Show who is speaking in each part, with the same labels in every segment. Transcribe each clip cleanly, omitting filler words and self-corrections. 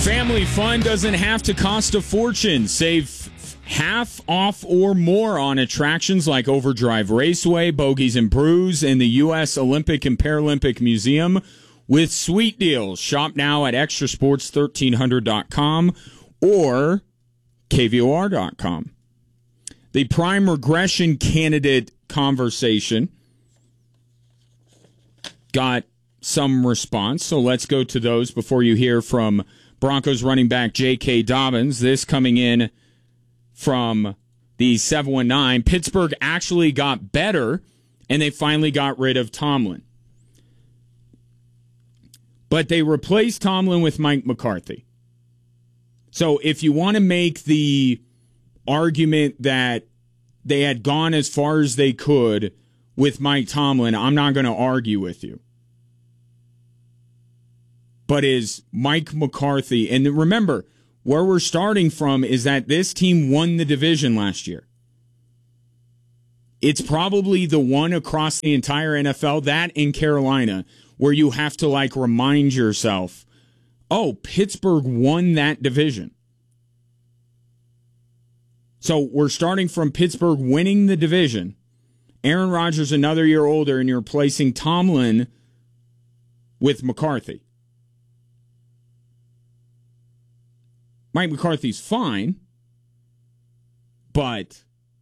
Speaker 1: Family fun doesn't have to cost a fortune. Save half off or more on attractions like Overdrive Raceway, Bogies and Brews, and the U.S. Olympic and Paralympic Museum with sweet deals. Shop now at extrasports1300.com or kvor.com. The prime regression candidate conversation got some response, so let's go to those before you hear from Broncos running back J.K. Dobbins. This coming in from the 719. Pittsburgh actually got better, and they finally got rid of Tomlin. But they replaced Tomlin with Mike McCarthy. So if you want to make the argument that they had gone as far as they could with Mike Tomlin, I'm not going to argue with you. But is Mike McCarthy, and remember, where we're starting from is that this team won the division last year. It's probably the one across the entire NFL, that in Carolina, where you have to remind yourself, oh, Pittsburgh won that division. So we're starting from Pittsburgh winning the division. Aaron Rodgers another year older, and you're replacing Tomlin with McCarthy. Mike McCarthy's fine, but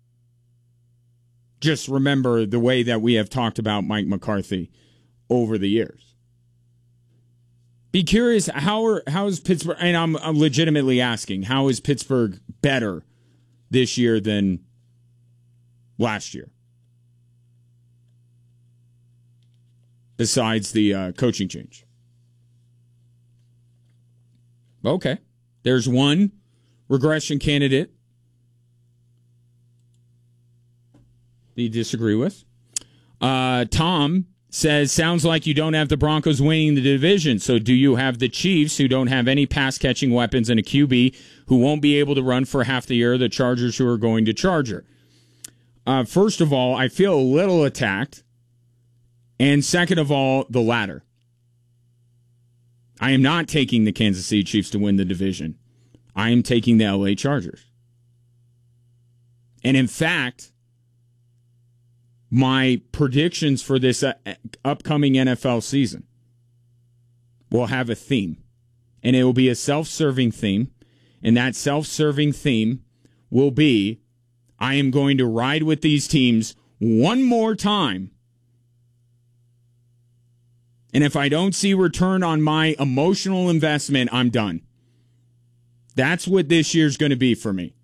Speaker 1: just remember the way that we have talked about Mike McCarthy over the years. Be curious, how is Pittsburgh, and I'm legitimately asking, how is Pittsburgh better this year than last year? Besides the coaching change. Okay. There's one regression candidate that you disagree with. Tom says, sounds like you don't have the Broncos winning the division. So do you have the Chiefs, who don't have any pass-catching weapons, and a QB who won't be able to run for half the year, the Chargers, who are going to Charger? First of all, I feel a little attacked. And second of all, the latter. I am not taking the Kansas City Chiefs to win the division. I am taking the LA Chargers. And in fact, my predictions for this upcoming NFL season will have a theme. And it will be a self-serving theme. And that self-serving theme will be, I am going to ride with these teams one more time. And if I don't see return on my emotional investment, I'm done. That's what this year's going to be for me.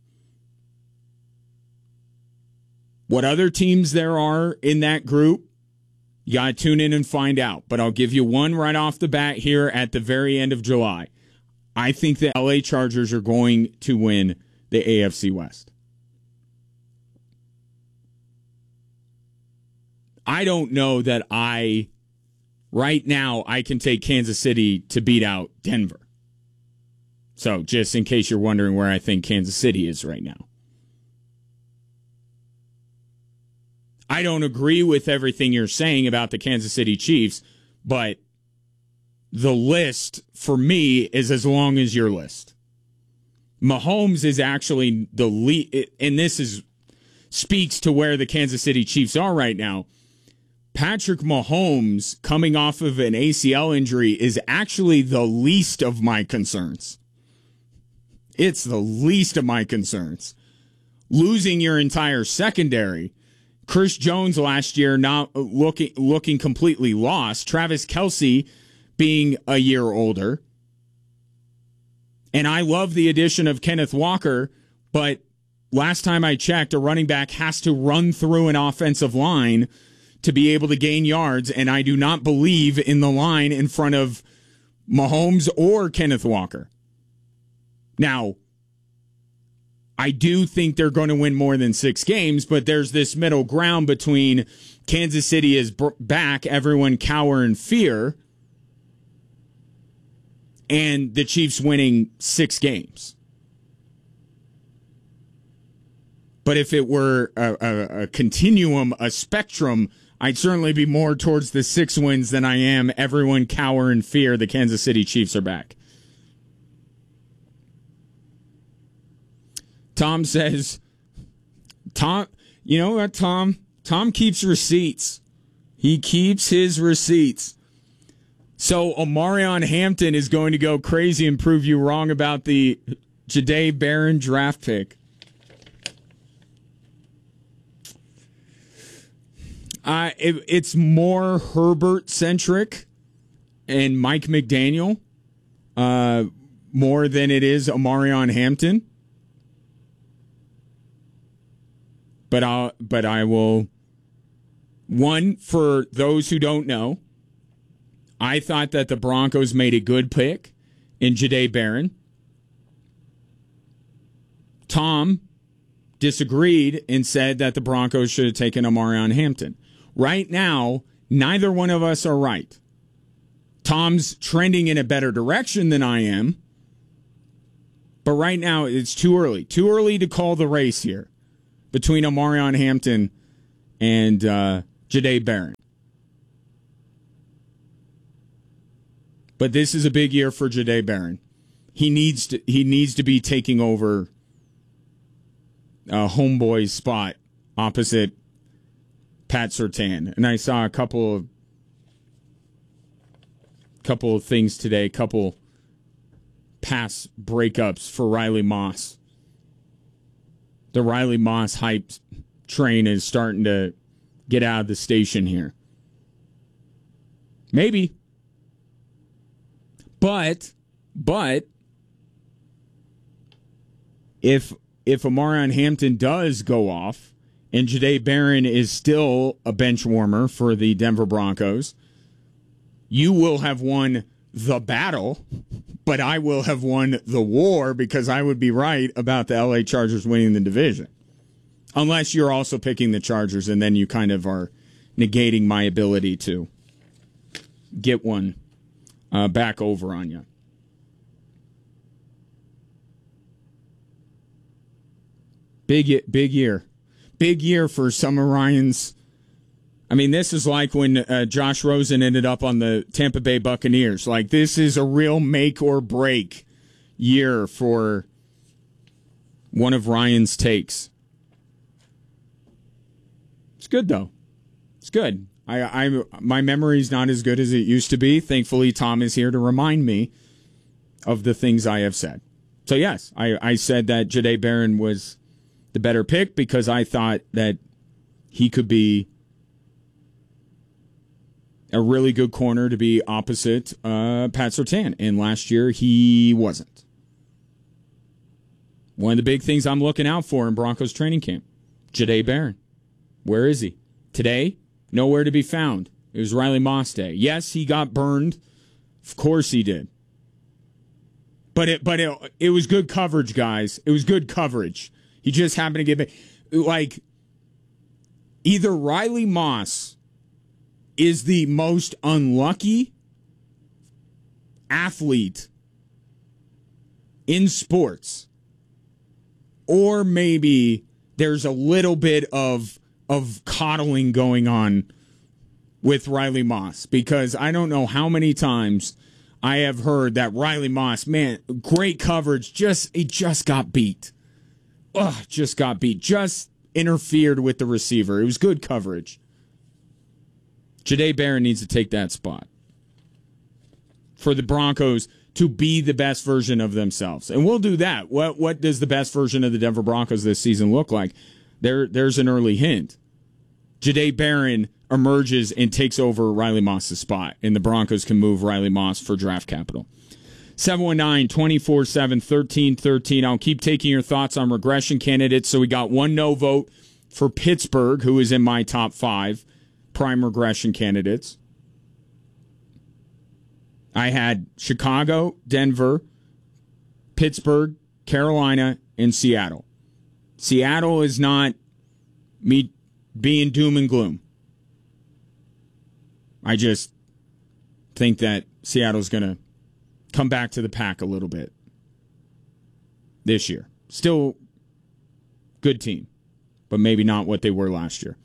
Speaker 1: What other teams there are in that group, you got to tune in and find out. But I'll give you one right off the bat here at the very end of July. I think the LA Chargers are going to win the AFC West. I don't know that right now, I can take Kansas City to beat out Denver. So, just in case you're wondering where I think Kansas City is right now. I don't agree with everything you're saying about the Kansas City Chiefs, but the list, for me, is as long as your list. Mahomes is actually the lead, and this speaks to where the Kansas City Chiefs are right now. Patrick Mahomes, coming off of an ACL injury, is actually the least of my concerns. It's the least of my concerns. Losing your entire secondary, Chris Jones last year not looking completely lost, Travis Kelce being a year older, and I love the addition of Kenneth Walker, but last time I checked, a running back has to run through an offensive line to be able to gain yards, and I do not believe in the line in front of Mahomes or Kenneth Walker. Now, I do think they're going to win more than 6 games, but there's this middle ground between Kansas City is back, everyone cower in fear, and the Chiefs winning 6 games. But if it were a continuum, a spectrum, I'd certainly be more towards the 6 wins than I am everyone cower in fear the Kansas City Chiefs are back. Tom says, Tom, you know what, Tom? Tom keeps receipts. He keeps his receipts. So Omarion Hampton is going to go crazy and prove you wrong about the Jahdae Barron draft pick. It's more Herbert-centric and Mike McDaniel more than it is Omarion Hampton. But I will. One, for those who don't know, I thought that the Broncos made a good pick in Jahdae Barron. Tom disagreed and said that the Broncos should have taken Omarion Hampton. Right now, neither one of us are right. Tom's trending in a better direction than I am. But right now, it's too early. Too early to call the race here between Omarion Hampton and Jahdae Barron. But this is a big year for Jahdae Barron. He needs to be taking over homeboy's spot opposite Pat Surtain. And I saw a couple of things today, couple pass breakups for Riley Moss. The Riley Moss hype train is starting to get out of the station here. Maybe. But if Omarion Hampton does go off and Jahdae Barron is still a bench warmer for the Denver Broncos, you will have won the battle, but I will have won the war because I would be right about the LA Chargers winning the division. Unless you're also picking the Chargers, and then you kind of are negating my ability to get one back over on you. Big year. Big year for some of Ryan's. I mean, this is like when Josh Rosen ended up on the Tampa Bay Buccaneers. Like, this is a real make or break year for one of Ryan's takes. It's good, though. It's good. My memory's not as good as it used to be. Thankfully, Tom is here to remind me of the things I have said. So, yes, I said that Jahdae Barron was the better pick because I thought that he could be a really good corner to be opposite Pat Surtain. And last year, he wasn't. One of the big things I'm looking out for in Broncos training camp, Jahdae Barron. Where is he? Today, nowhere to be found. It was Riley Moss Day. Yes, he got burned. Of course he did. But it was good coverage, guys. It was good coverage. He just happened to get like either Riley Moss is the most unlucky athlete in sports, or maybe there's a little bit of coddling going on with Riley Moss, because I don't know how many times I have heard that Riley Moss, man, great coverage, he just got beat. Just got beat. Just interfered with the receiver. It was good coverage. Jahdae Barron needs to take that spot for the Broncos to be the best version of themselves. And we'll do that. What does the best version of the Denver Broncos this season look like? There's an early hint. Jahdae Barron emerges and takes over Riley Moss's spot, and the Broncos can move Riley Moss for draft capital. 719-247-1313. I'll keep taking your thoughts on regression candidates. So we got one no vote for Pittsburgh, who is in my top 5 prime regression candidates. I had Chicago, Denver, Pittsburgh, Carolina, and Seattle. Seattle is not me being doom and gloom. I just think that Seattle's going to come back to the pack a little bit this year. Still good team, but maybe not what they were last year.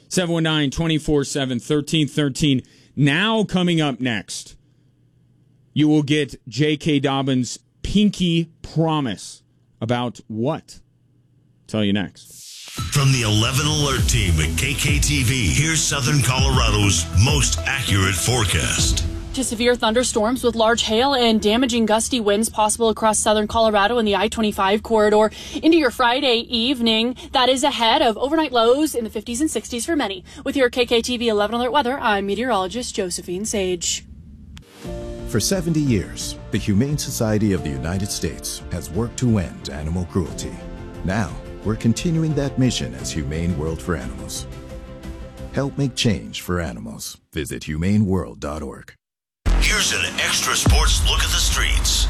Speaker 1: 719-247-1313. Now coming up next, you will get J.K. Dobbins' pinky promise about what? Tell you next.
Speaker 2: From the 11 Alert Team at KKTV, here's Southern Colorado's most accurate forecast.
Speaker 3: To severe thunderstorms with large hail and damaging gusty winds possible across southern Colorado and the I-25 corridor into your Friday evening. That is ahead of overnight lows in the 50s and 60s for many. With your KKTV 11 Alert weather, I'm meteorologist Josephine Sage.
Speaker 4: For 70 years, the Humane Society of the United States has worked to end animal cruelty. Now, we're continuing that mission as Humane World for Animals. Help make change for animals. Visit humaneworld.org.
Speaker 2: Here's an extra sports look at the streets.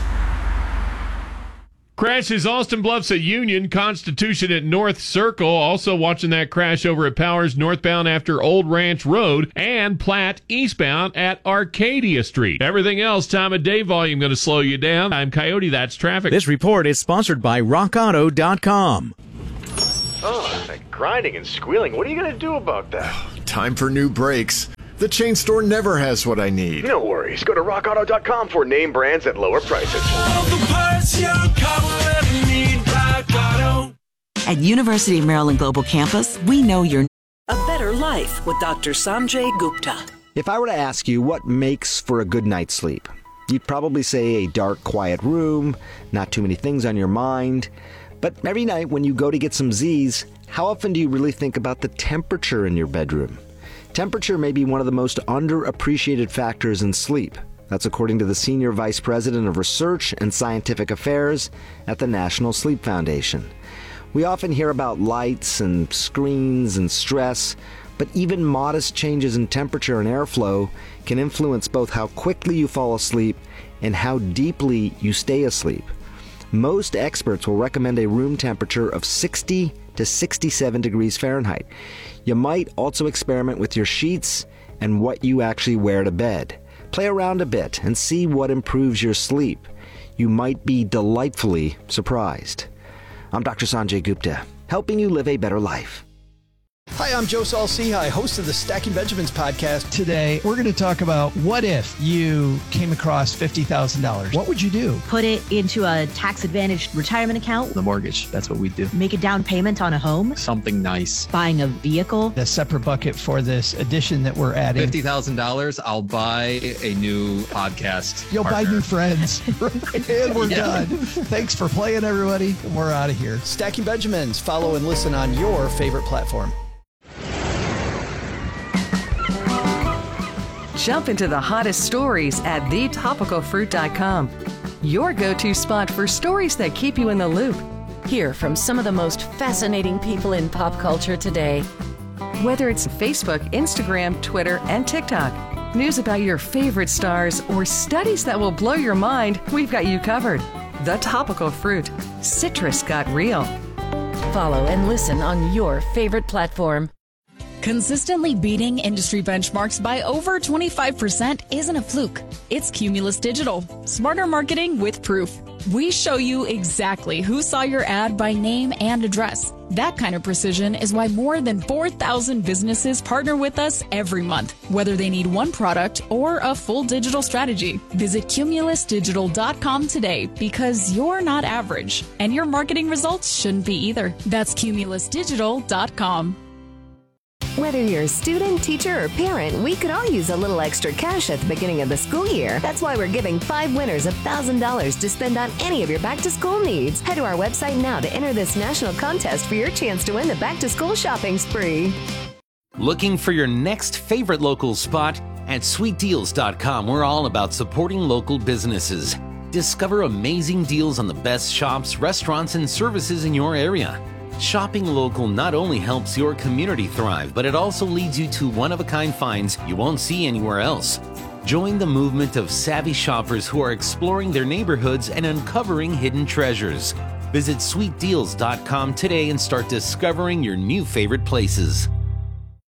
Speaker 5: Crashes Austin Bluffs at Union, Constitution at North Circle. Also watching that crash over at Powers northbound after Old Ranch Road, and Platte eastbound at Arcadia Street. Everything else, time of day volume going to slow you down. I'm Coyote, that's traffic.
Speaker 6: This report is sponsored by RockAuto.com.
Speaker 7: Oh, that grinding and squealing. What are you going to do about that?
Speaker 8: Time for new brakes. The chain store never has what I need.
Speaker 7: No worries. Go to RockAuto.com for name brands at lower prices.
Speaker 9: All the parts your car will ever need, Rock Auto.
Speaker 10: At University of Maryland Global Campus, we know you're
Speaker 11: A better life with Dr. Sanjay Gupta.
Speaker 12: If I were to ask you what makes for a good night's sleep, you'd probably say a dark, quiet room, not too many things on your mind. But every night when you go to get some Z's, how often do you really think about the temperature in your bedroom? Temperature may be one of the most underappreciated factors in sleep. That's according to the Senior Vice President of Research and Scientific Affairs at the National Sleep Foundation. We often hear about lights and screens and stress, but even modest changes in temperature and airflow can influence both how quickly you fall asleep and how deeply you stay asleep. Most experts will recommend a room temperature of 60 to 67 degrees Fahrenheit. You might also experiment with your sheets and what you actually wear to bed. Play around a bit and see what improves your sleep. You might be delightfully surprised. I'm Dr. Sanjay Gupta, helping you live a better life.
Speaker 13: Hi, I'm Joe Saul-Sehy, host of the Stacking Benjamins podcast. Today, we're going to talk about what if you came across $50,000. What would you do?
Speaker 14: Put it into a tax-advantaged retirement account.
Speaker 15: The mortgage, that's what we do.
Speaker 14: Make a down payment on a home.
Speaker 15: Something nice.
Speaker 14: Buying a vehicle.
Speaker 13: A separate bucket for this addition that we're adding.
Speaker 15: $50,000, I'll buy a new podcast.
Speaker 13: You'll
Speaker 15: partner.
Speaker 13: buy new friends. And we're done. Thanks for playing, everybody. We're out of here. Stacking Benjamins. Follow and listen on your favorite platform.
Speaker 16: Jump into the hottest stories at thetopicalfruit.com. Your go-to spot for stories that keep you in the loop.
Speaker 17: Hear from some of the most fascinating people in pop culture today.
Speaker 16: Whether it's Facebook, Instagram, Twitter, and TikTok, news about your favorite stars, or studies that will blow your mind, we've got you covered. The Topical Fruit. Citrus got real.
Speaker 17: Follow and listen on your favorite platform.
Speaker 18: Consistently beating industry benchmarks by over 25% isn't a fluke. It's Cumulus Digital. Smarter marketing with proof. We show you exactly who saw your ad by name and address. That kind of precision is why more than 4,000 businesses partner with us every month, whether they need one product or a full digital strategy. Visit cumulusdigital.com today, because you're not average, and your marketing results shouldn't be either. That's cumulusdigital.com.
Speaker 19: Whether you're a student, teacher, or parent, we could all use a little extra cash at the beginning of the school year. That's why we're giving 5 winners $1,000 to spend on any of your back-to-school needs. Head to our website now to enter this national contest for your chance to win the back-to-school shopping spree.
Speaker 20: Looking for your next favorite local spot? At sweetdeals.com, we're all about supporting local businesses. Discover amazing deals on the best shops, restaurants, and services in your area. Shopping local not only helps your community thrive, but it also leads you to one-of-a-kind finds you won't see anywhere else. Join the movement of savvy shoppers who are exploring their neighborhoods and uncovering hidden treasures. Visit sweetdeals.com today and start discovering your new favorite places.